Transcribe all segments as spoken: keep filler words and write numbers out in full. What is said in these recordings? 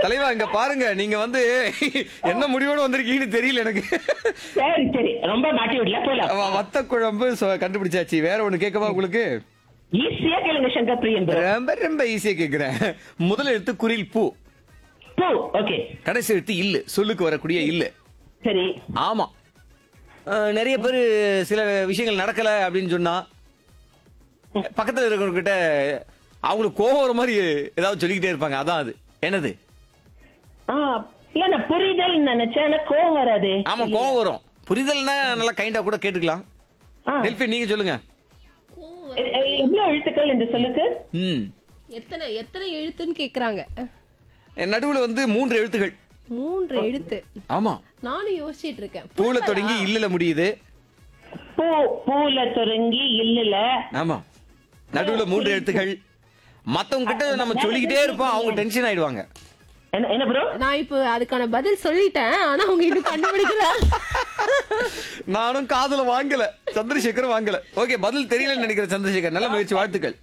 தலைவா இங்க பாருங்க, நீங்க வந்து என்ன முடிவோட வந்திருக்கீங்கன்னு தெரியல எனக்கு. சரி சரி ரொம்ப மாட்டி விடல போலாம். வ- வத்த குழம்பு சொ- கண்டுபிடிச்சாச்சு. வேற ஒண்ணு கேட்கவா உங்களுக்கு? ஈஸியா கேளுங்க சங்கர் பிரியன் bro. ரொம்ப ரொம்ப ஈஸியா கேக்குறேன். முதல் எழுத்து குரில் பூ, பூ ஓகே கடைசி எழுத்து இல்லு, சொல்லுக்கு வரக்கூடிய இல்லு. சரி. ஆமா. அஹ், நிறைய பேர் சில விஷயங்கள் நடக்கல அப்படின்னு சொன்னா பக்கத்துல இருக்கிறவங்க கிட்ட அவங்களுக்கு கோவம் வர மாதிரி ஏதாவது சொல்லிக்கிட்டே இருப்பாங்க. அதான் அது. என்னது? ஆ இல்ல நான் புரிதல் நினைச்சேன், ஆனா கோவம் வராது. ஆமா, கோவம் வரும். புரிதல்னா நல்லா கைண்டா கூட கேட்டுக்கலாம். ஆ. ஹெல்ப் நீங்க சொல்லுங்க. எ- எ- எவ்வளவு எழுத்துக்கள் என்று சொல்லுக்கு? ம் எத்தனை எத்தனை எழுத்துன்னு கேக்குறாங்க. நடுவுல வந்து மூன்று எழுத்துகள். மூன்று எழுத்து. ஆமா. நானும் யோசிச்சிட்டு இருக்கேன். பூல தொடங்கி இல்லல முடியுது. பூ பூல தொடங்கி இல்லல. ஆமா. நடுவுல மூன்று எழுத்துகள். மத்தவங்க கிட்ட நம்ம சொல்லிக்கிட்டே இருப்போம், அவங்க டென்ஷன் ஆயிடுவாங்க. என்ன என்ன ப்ரோ? நான் இப்போ அதுக்கான பதில் சொல்லிட்டேன், ஆனா அவங்க இன்னும் கண்டுபிடிக்கல. நானும் காதுல வாங்கல, சந்திரசேகர் வாங்கல. ஓகே, பதில் தெரியலன்னு நினைக்கிறேன் சந்திரசேகர். நல்ல முயற்சி, வாழ்த்துக்கள்.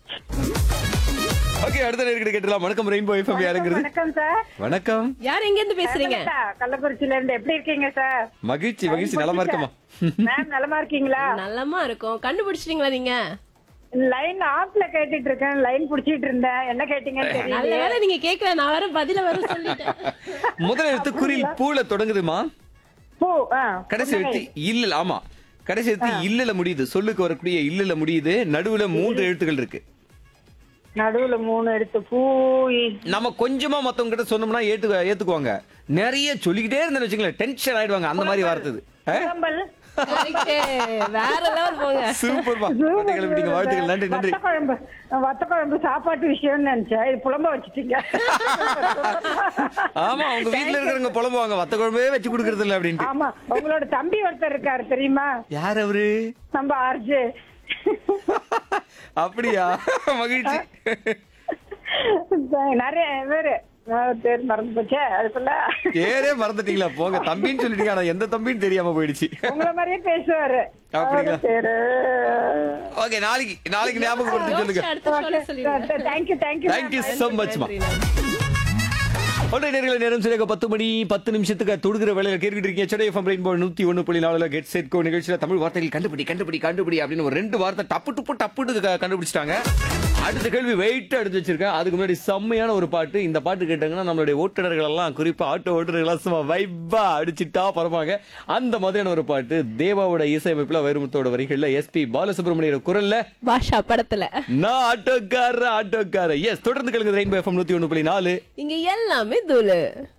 ஓகே, அடுத்த நேர்கிட்ட கேட்டலாம். வணக்கம் ரெயின்போ எஃப்எம், யாருங்கிறது? வணக்கம் சார். வணக்கம். யார் எங்க இருந்து பேசுறீங்க? கள்ளக்குறிச்சியில இருந்து எப்படி இருக்கீங்க சார்? மகிழ்ச்சி மகிழ்ச்சி, நலமா இருக்கமா? மேம் நலமா இருக்கீங்களா? நல்லமா இருக்கும். கண்டுபிடிச்சிட்டீங்களா நீங்க? லைன் ஆஃப்ல கேட்டுட்டு இருக்கேன், லைன் புடிச்சிட்டு இருந்தேன். என்ன கேட்டீங்கன்னு நல்ல தெரியல. வேளை நீங்க கேட்கல, நான் வர பதில வர சொல்லிட்டேன். முதல் எழுத்து குரில் பூல தொடங்குதுமா, பூ ஆ, கடைசி எழுத்து இல்ல. ஆமா, கடைசி எழுத்து இல்லல முடியுது, சொல்லுக்கு வரக்கூடிய இல்லல முடியுது. நடுவுல மூன்று எழுத்துக்கள் இருக்கு. நடுவுல மூணு எடுத்து பூ. நம்ம கொஞ்சமா மத்தவங்க கிட்ட சொன்னோம்னா ஏத்து ஏத்துக்குவாங்க. நிறைய சொல்லிக்கிட்டே இருந்தேன்னு வச்சுங்களேன், டென்ஷன் ஆயிடுவாங்க. அந்த மாதிரி வார்த்தது. குழம்பல். Correct. வேற லெவல் போங்க. சூப்பர்மா, வாழ்த்துக்கள். விட்டீங்க, வாழ்த்துக்கள். நன்றி நன்றி. வத்த குழம்பு வத்த குழம்பு சாப்பாட்டு விஷயம்னு நினைச்சேன், இது புலம்ப வச்சுட்டீங்க. ஆமா, உங்க வீட்ல இருக்கிறவங்க புலம்புவாங்க, வத்த குழம்பே வச்சு கொடுக்கறது இல்ல அப்படின்ட்டு. ஆமா, உங்களோட தம்பி ஒருத்தர் இருக்காரு தெரியுமா? யார் அவரு? நம்ம ஆர்ஜே. அப்படியா? மகிழ்ச்சி. நிறைய பேரு பேர் மறந்து போச்சே அதுக்குள்ள. பேரே மறந்துட்டீங்களா? போங்க, தம்பின்னு சொல்லிட்டீங்க, ஆனா எந்த தம்பின்னு தெரியாம போயிடுச்சு. உங்களை மாதிரியே பேசுவாரு. அப்படிங்களா? அவரு பேரு. ஓகே, நாளைக்கு நாளைக்கு ஞாபகப்படுத்தி சொல்லுங்க. அடுத்த சொல்ல சொல்லிடுங்க. Thank you thank you. Thank you so மச்மா. ஒன்றை நேர்களை நேரம் சரியாக பத்து மணி பத்து நிமிஷத்துக்கு தொடுகிற வேலையில கேட்டுக்கிட்டு இருக்கீங்க. சென்னை எஃப்எம் ரெயின்போ நூத்தி ஒண்ணு புள்ளி நாலுல கெட் செட் கோ நிகழ்ச்சியில தமிழ் வார்த்தைகள் கண்டுபிடி கண்டுபிடி கண்டுபிடி அப்படின்னு ஒரு ரெண்டு வார்த்தை டப்பு டுப்பு டப்புட்டு க- கண்டுபிடிச்சிட்டாங்க. அடுத்த கேள்வி வெயிட் எடுத்து வச்சிருக்கேன். அதுக்கு முன்னாடி செம்மையான ஒரு பாட்டு. இந்த பாட்டு கேட்டாங்கன்னா நம்மளுடைய ஓட்டுநர்கள் எல்லாம், குறிப்பா ஆட்டோ ஓட்டுநர்கள் சும்மா வைப்பா அடிச்சுட்டா பரப்பாங்க. அந்த மாதிரியான ஒரு பாட்டு. தேவாவோட இசையமைப்புல வைரமுத்தோட வரிகள்ல எஸ்பி பாலசுப்ரமணியோட குரல்ல பாஷா படத்துல நான் ஆட்டோக்கார ஆட்டோக்கார. எஸ், தொடர்ந்து கேளுங்க ரெயின்போ எஃப்எம் நூத்தி ஒண்ணு புள்ளி நாலு. இங்க எல்லாமே தூளு.